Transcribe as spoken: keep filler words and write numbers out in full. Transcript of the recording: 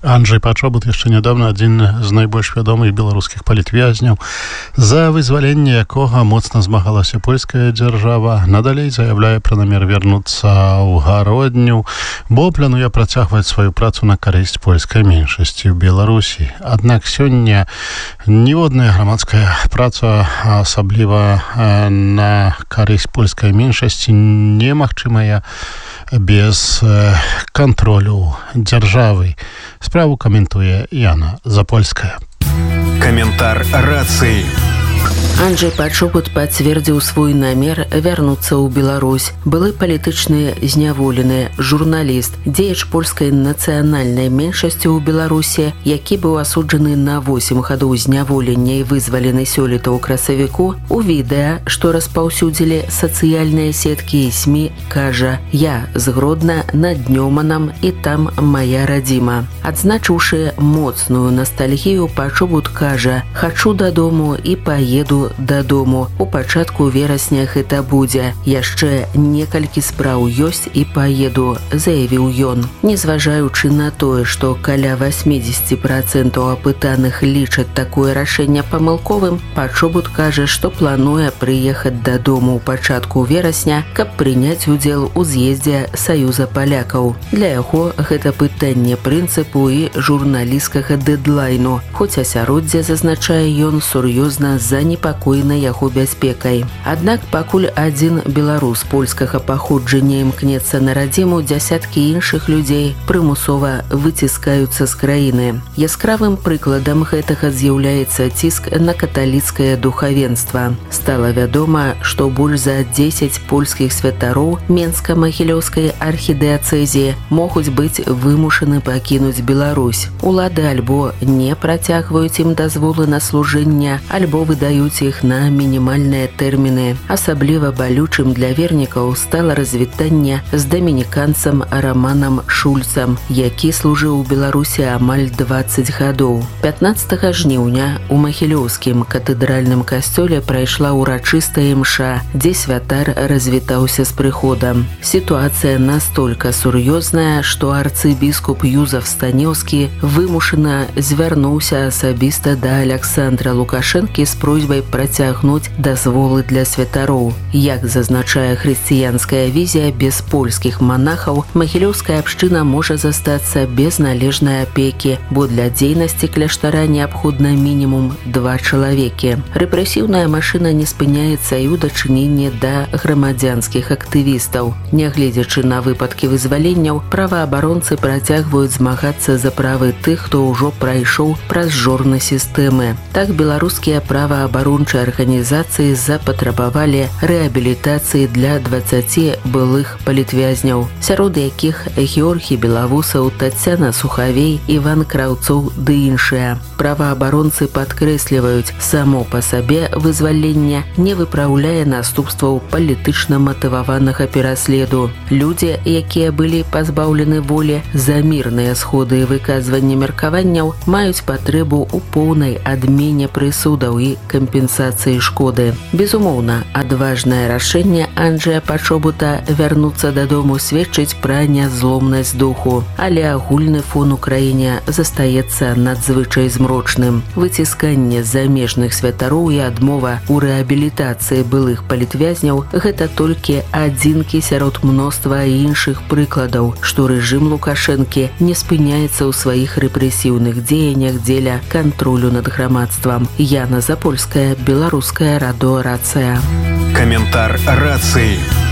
Andrzej Poczobut, jeszcze niedawno один z najbardziej świadomych białoruskich politwiaźniów, za wyzwolenie jakого mocno zmagała się polska dzierżawa, nadalej zaявляє про намір вернуться у Гародню, bo planuje працягваць свою працу на карысць польскай меншасці ў Беларусі. Аднак сёння ніводная грамадская праца, асабліва на карысць польскай меншасці, немагчымая без контролю державы. Справу комментует Яна Запольская. Комментар рации. Анджей Пачобут пацвердзіў свой намер вярнуцца ў Беларусь. Былы палітычны зняволены журналіст, дзеяч польскай нацыянальнай меншасці ў Беларусі, які быў асуджаны на восем гадоў зняволення і вызвалены сёлета ў красавіку, у відэа, што распаўсюдзілі сацыяльныя сеткі і СМІ, кажа: «Я згодна над Днёманам і там моя радзіма». Адзначыўшы моцную ностальгію, Пачобут кажа: «Хачу дадому і паеду дадому. У пачатку верасня гэта будзе. Яшчэ некалькі спраў ёсць і паеду», заявіў ён. Незважаючы на тое, што каля восемьдесят процентов апытаных лічаць такое рашэнне памылковым, Пачобут кажа, што плануе прыехаць дадому ў пачатку верасня, каб прыняць удзел у з'ездзе Саюза палякаў. Для яго гэта пытанне прынцыпу і журналісцкага дэдлайну, хоць асяроддзе, зазначае ён, сур'ёзна занепакоена яго бяспекай. Аднак пакуль адзін беларус польскага паходжання імкнецца на радзіму, дзясяткі іншых людзей прымусова выціскаюцца з краіны. Яскравым прыкладам гэтага з'яўляецца ціск на каталіцкае духавенства. Стала вядома, што больш за дзесяць польскіх святароў Менска-Магілёўскай архідыяцэзіі могуць быць вымушаны пакінуць Беларусь. Улады альбо не працягваюць ім дазволы на служэнне, альбо выдаюць іх на мінімальныя тэрміны. Асабліва балючым для вернікаў стала развітанне з дамініканцам Раманам Шульцам, які служыў у Беларусі амаль дваццаць гадоў. пятнаццатага жніўня у Магілёўскім катэдральным касцёле прайшла ўрачыстая імша, дзе святар развітаўся з прыходам. Сітуацыя настолькі сур'ёзная, што арцыбіскуп Юзаф Станеўскі вымушана звярнуўся асабіста да Аляксандра Лукашэнкі з просьбай працягнуць дазволы для святароў. Як зазначае хрысціянская візія, без польскіх манахаў магілёўская абшчына можа застацца без належнай апекі, бо для дзейнасці кляштара неабходна мінімум два чалавекі. Рэпрэсіўная машына не спыняецца і ў дачыненні да грамадзянскіх актывістаў. Нягледзячы на выпадкі вызваленняў, праваабаронцы працягваюць змагацца за правы тых, хто ўжо прайшоў праз жорны сістэмы. Так беларускія праваабарончыя арганізацыі запатрабавалі рэабілітацыі для дваццаці былых палітвязняў, сярод якіх Георгій Белавусаў, Тацяна Сухавей, Іван Краўцоў ды іншыя. Праваабаронцы падкрэсліваюць, само па сабе вызваленне не выпраўляе наступстваў палітычна матываванага пераследу. Людзі, якія былі пазбаўлены волі за мірныя сходы і выказванне меркаванняў, маюць патрэбу ў поўнай адмене прысудаў і кампенсацыі шкоды. Безумоўна, адважнае рашэнне Анджея Пачобута вярнуцца дадому сведчыць пра нязломнасць духу, але агульны фон у краіне застаецца надзвычай змрочным. Выцісканне замежных святароў і адмова ў рэабілітацыі былых палітвязняў – гэта толькі адзінкі сярод мноства іншых прыкладаў, што рэжым Лукашэнкі не спыняецца ў сваіх рэпрэсіўных дзеяннях дзеля кантролю над грамадствам. Яна Запольская, Беларуская радыё Рацыя. Комментар рации.